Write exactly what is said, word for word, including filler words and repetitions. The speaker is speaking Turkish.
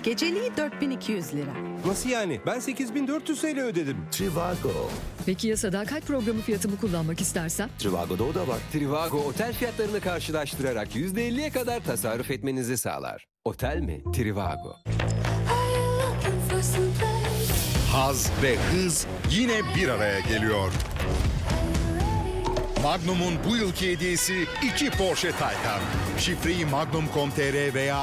Geceliği dört bin iki yüz lira. Nasıl yani? Ben sekiz bin dört yüz T L ödedim. Trivago. Peki ya sadakat programı fiyatımı kullanmak istersem? Trivago'da o da var. Trivago otel fiyatlarını karşılaştırarak yüzde elliye kadar tasarruf etmenizi sağlar. Otel mi? Trivago. Haz ve hız yine bir araya geliyor. Magnum'un bu yılki hediyesi iki Porsche Taycan. Şifreyi magnum nokta com nokta tr veya